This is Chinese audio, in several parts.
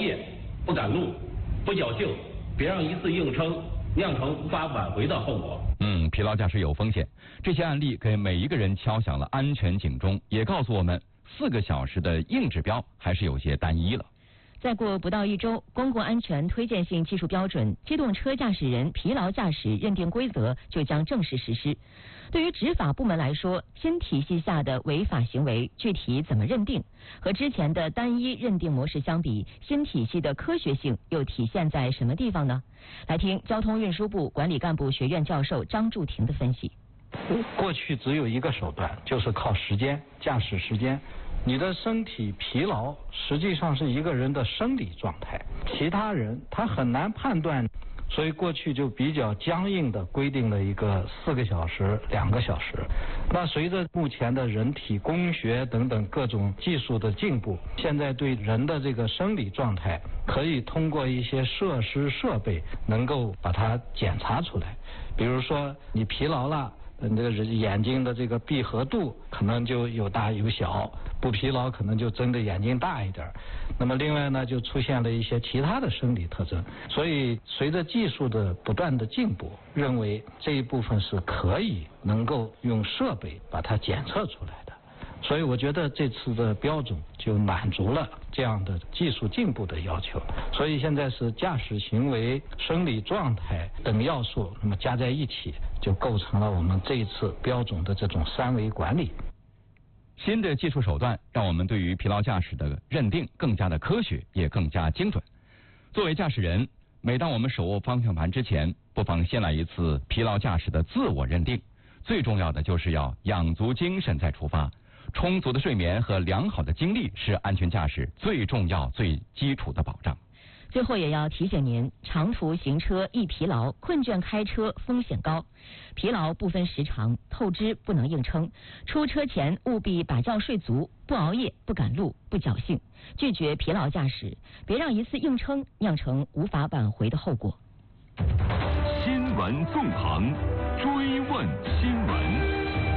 夜、不赶路、不侥幸，别让一次硬撑酿成无法挽回的后果。 疲劳驾驶有风险，这些案例给每一个人敲响了安全警钟，也告诉我们4个小时的硬指标还是有些单一了。 再过不到1周，公共安全推荐性技术标准《机动车驾驶人疲劳驾驶认定规则》就将正式实施。对于执法部门来说，新体系下的违法行为具体怎么认定？和之前的单一认定模式相比，新体系的科学性又体现在什么地方呢？来听交通运输部管理干部学院教授张柱廷的分析。 过去只有一个手段，就是靠时间，驾驶时间。你的身体疲劳实际上是一个人的生理状态，其他人他很难判断，所以过去就比较僵硬的规定了一个4个小时、2个小时。那随着目前的人体工学等等各种技术的进步，现在对人的这个生理状态可以通过一些设施设备能够把它检查出来。比如说你疲劳了，这个眼睛的这个闭合度可能就有大有小，不疲劳可能就睁的眼睛大一点。那么另外呢，就出现了一些其他的生理特征。所以随着技术的不断的进步，认为这一部分是可以能够用设备把它检测出来的。所以我觉得这次的标准就满足了这样的技术进步的要求。所以现在是驾驶行为、生理状态等要素，那么加在一起，就构成了我们这一次标准的这种3维管理。 新的技术手段让我们对于疲劳驾驶的认定更加的科学，也更加精准。作为驾驶人，每当我们手握方向盘之前，不妨先来一次疲劳驾驶的自我认定。最重要的就是要养足精神再出发。充足的睡眠和良好的精力是安全驾驶最重要、最基础的保障。 最后也要提醒您，长途行车易疲劳，困倦开车风险高。疲劳不分时长，透支不能硬撑。出车前务必把觉睡足，不熬夜，不赶路，不侥幸，拒绝疲劳驾驶，别让一次硬撑酿成无法挽回的后果。 新闻纵横，追问新闻。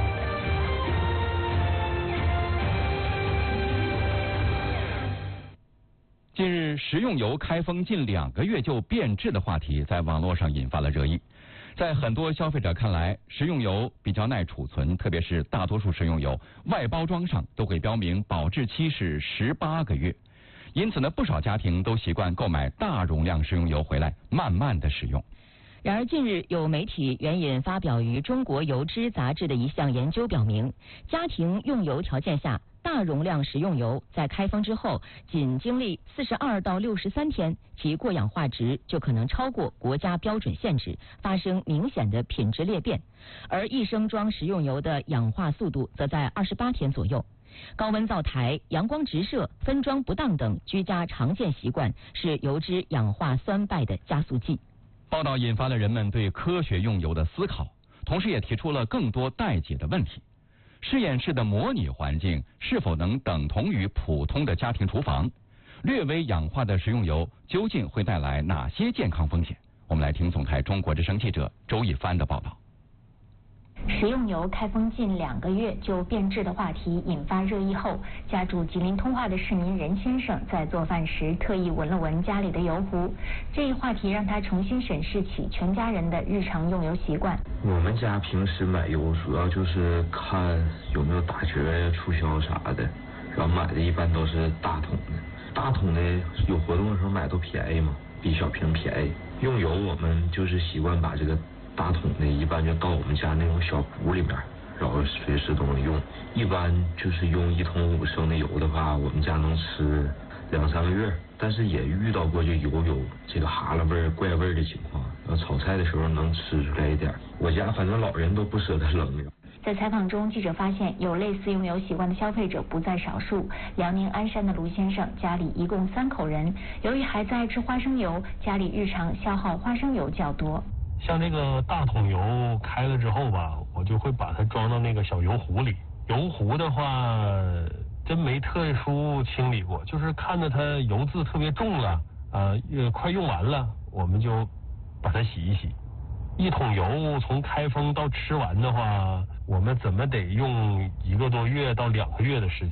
近日，食用油开封近2个月就变质的话题在网络上引发了热议。在很多消费者看来，食用油比较耐储存，特别是大多数食用油外包装上都会标明保质期是18个月。因此呢，不少家庭都习惯购买大容量食用油回来慢慢的使用。 然而近日有媒体援引发表于《中国油脂》杂志的一项研究表明，家庭用油条件下，大容量食用油在开封之后，仅经历42到63天，其过氧化值就可能超过国家标准限值，发生明显的品质裂变。而1升装食用油的氧化速度则在28天左右。高温灶台、阳光直射、分装不当等居家常见习惯是油脂氧化酸败的加速剂。 报道引发了人们对科学用油的思考，同时也提出了更多待解的问题。实验室的模拟环境是否能等同于普通的家庭厨房？略微氧化的食用油究竟会带来哪些健康风险？我们来听总台中国之声记者周一帆的报道。 食用油开封近2个月就变质的话题引发热议后，家住吉林通化的市民任先生在做饭时特意闻了闻家里的油壶，这一话题让他重新审视起全家人的日常用油习惯。 我们家平时买油主要就是看有没有打折促销啥的，然后买的一般都是大桶的，大桶的有活动的时候买都便宜嘛，比小瓶便宜。用油我们就是习惯把这个大桶的一般就倒我们家那种小壶里面，然后随时都能用。一般就是用1桶5升的油的话，我们家能吃2、3个月。但是也遇到过就油有这个哈喇味儿、怪味儿的情况，然后炒菜的时候能吃出来一点。我家反正老人都不舍得扔了。 在采访中，记者发现有类似用油习惯的消费者不在少数。辽宁鞍山的卢先生家里一共3口人，由于孩子爱吃花生油，家里日常消耗花生油较多。 像这个大桶油开了之后吧，我就会把它装到那个小油壶里。油壶的话，真没特殊清理过，就是看着它油渍特别重了，快用完了，我们就把它洗一洗。1桶油从开封到吃完的话，我们怎么得用1个多月到2个月的时间。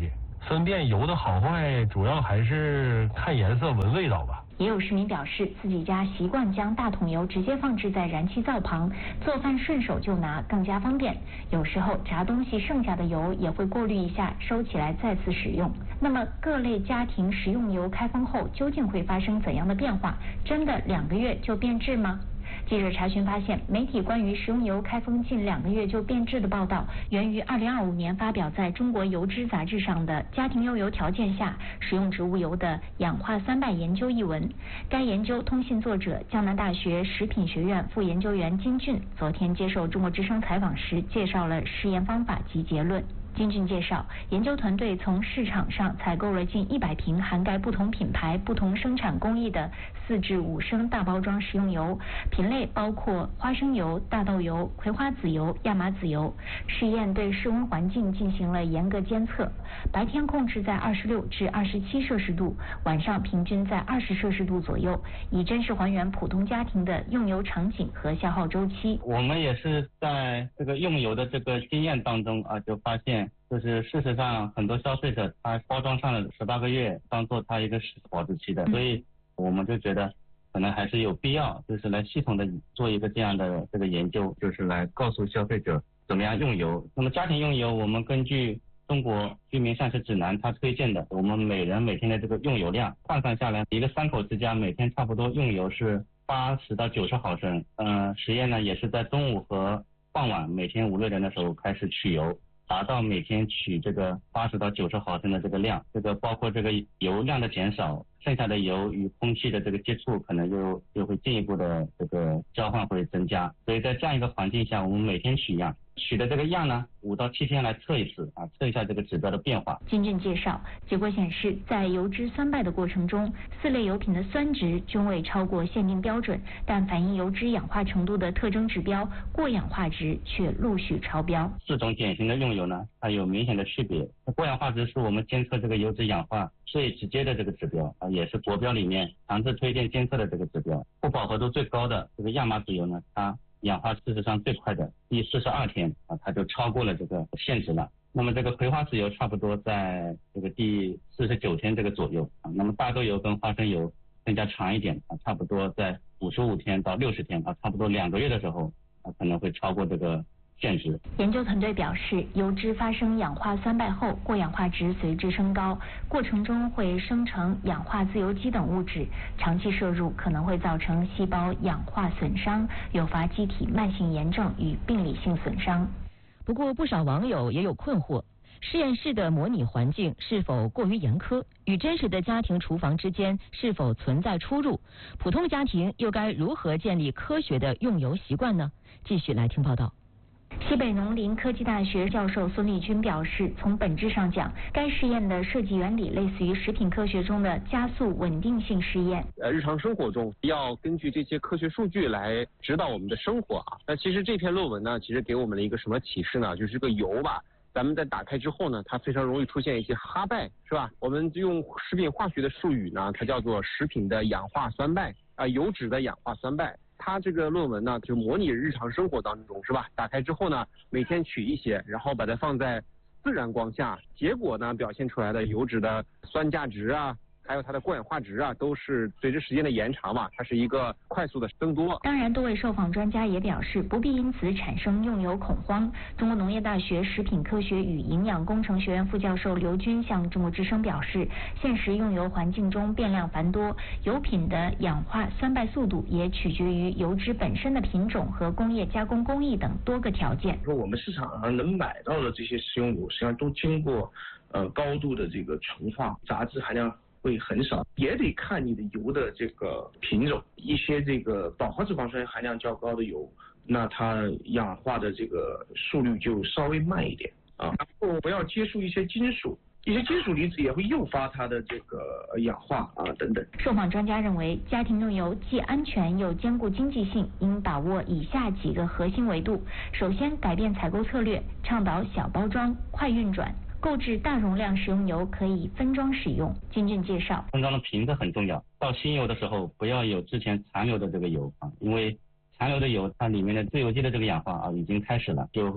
分辨油的好坏，主要还是看颜色、闻味道吧。 也有市民表示，自己家习惯将大桶油直接放置在燃气灶旁，做饭顺手就拿，更加方便。有时候炸东西剩下的油也会过滤一下，收起来再次使用。那么各类家庭食用油开封后究竟会发生怎样的变化？真的2个月就变质吗？记者查询发现，媒体关于食用油开封近2个月就变质的报道，源于2025年发表在中国油脂杂志上的《家庭用油条件下食用植物油的氧化酸败研究》一文。该研究通信作者江南大学食品学院副研究员金俊昨天接受中国之声采访时介绍了实验方法及结论。金俊介绍，研究团队从市场上采购了近100瓶涵盖不同品牌、不同生产工艺的4至5升大包装食用油，品类包括花生油、大豆油、葵花籽油、亚麻籽油。试验对室温环境进行了严格监测，白天控制在26至27摄氏度，晚上平均在20摄氏度左右，以真实还原普通家庭的用油场景和消耗周期。 我们也是在这个用油的这个经验当中就发现，就是事实上很多消费者他包装上了18个月当做他一个保质期的，所以我们就觉得可能还是有必要就是来系统的做一个这样的这个研究，就是来告诉消费者怎么样用油。那么家庭用油，我们根据中国居民膳食指南它推荐的我们每人每天的这个用油量换算下来，一个3口之家每天差不多用油是80到90毫升。实验呢也是在中午和傍晚每天5、6点的时候开始取油，达到每天取这个80到90毫升的这个量。这个包括这个油量的减少，剩下的油与空气的这个接触可能就会进一步的这个交换会增加。所以在这样一个环境下，我们每天取样，取的这个样呢5到7天来测一次测一下这个指标的变化。 金俊介绍，结果显示，在油脂酸败的过程中，4类油品的酸值均未超过限定标准，但反映油脂氧化程度的特征指标过氧化值却陆续超标。 4种典型的用油呢，它有明显的区别。过氧化值是我们监测这个油脂氧化最直接的这个指标也是国标里面强制推荐监测的这个指标。不饱和度最高的这个亚麻籽油呢，它氧化事实上最快的第42天它就超过了这个限值了。那么这个葵花籽油差不多在这个第49天这个左右那么大豆油跟花生油更加长一点差不多在55天到60天差不多2个月的时候可能会超过这个限值。 研究团队表示，油脂发生氧化酸败后，过氧化值随之升高，过程中会生成氧化自由基等物质，长期摄入可能会造成细胞氧化损伤，诱发机体慢性炎症与病理性损伤。 不过不少网友也有困惑，实验室的模拟环境是否过于严苛，与真实的家庭厨房之间是否存在出入？普通家庭又该如何建立科学的用油习惯呢？继续来听报道。 西北农林科技大学教授孙立军表示，从本质上讲，该试验的设计原理类似于食品科学中的加速稳定性试验。 日常生活中要根据这些科学数据来指导我们的生活那其实这篇论文呢，其实给我们了一个什么启示呢？就是这个油吧，咱们在打开之后呢，它非常容易出现一些哈败，是吧？我们就用食品化学的术语呢，它叫做食品的氧化酸败油脂的氧化酸败。它这个论文呢，就模拟日常生活当中，是吧？打开之后呢，每天取一些，然后把它放在自然光下，结果呢，表现出来的油脂的酸价值还有它的过氧化值都是随着时间的延长它是一个快速的增多。 当然，多位受访专家也表示，不必因此产生用油恐慌。中国农业大学食品科学与营养工程学院副教授刘军向中国之声表示，现实用油环境中变量繁多，油品的氧化酸败速度也取决于油脂本身的品种和工业加工工艺等多个条件。 说我们市场上能买到的这些食用油，实际上都经过高度的这个纯化，杂质含量会很少，也得看你的油的这个品种。一些这个饱和脂肪酸含量较高的油，那它氧化的这个速率就稍微慢一点然后不要接触一些金属，一些金属离子也会诱发它的这个氧化等等。 受访专家认为，家庭用油既安全又兼顾经济性，应把握以下几个核心维度。首先，改变采购策略，倡导小包装、快运转。购置大容量食用油可以分装使用。金俊介绍， 分装的瓶子很重要，倒新油的时候不要有之前残留的这个油因为残留的油它里面的自由基的这个氧化已经开始了，就会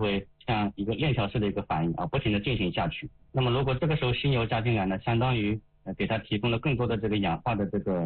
像一个链条式的一个反应啊，不停的进行下去。那么如果这个时候新油加进来呢，相当于给它提供了更多的这个氧化的这个